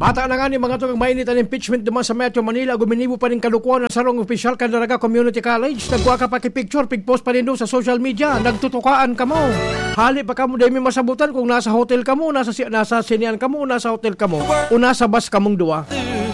Bata na nga ni mga itong mainit ang impeachment duman sa Metro Manila. Guminibo pa rin kalukuan ng sarong opisyal Candaraga Community College. Nagkuha ka pa kipicture, pigpost pa rin doon sa social media. Nagtutukaan ka mo. Hali pa ka mo dahil may masabutan kung nasa hotel ka mo, nasa sinean ka mo, nasa hotel ka mo, o nasa bus ka mong duwa.